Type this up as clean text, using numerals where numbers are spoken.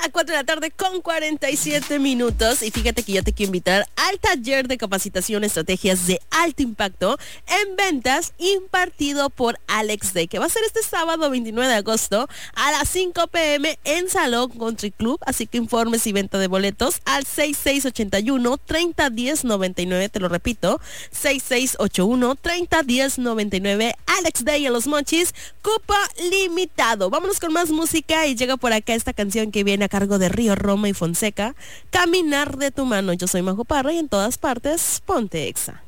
las 4 de la tarde con 47 minutos. Y fíjate que yo te quiero invitar al taller de capacitación estrategias de alto impacto en ventas impartido por Alex Day, que va a ser este sábado 29 de agosto a las 5 p.m. en Salón Country Club. Así que informes y venta de boletos al 6681-301099. Te lo repito, 6681-301099. Alex Day en Los Mochis, cupo limitado. Vámonos con más música y llega por acá esta canción que viene a cargo de Río Roma y Fonseca, Caminar de tu mano. Yo soy Majo Parra y en todas partes, ponte Exa.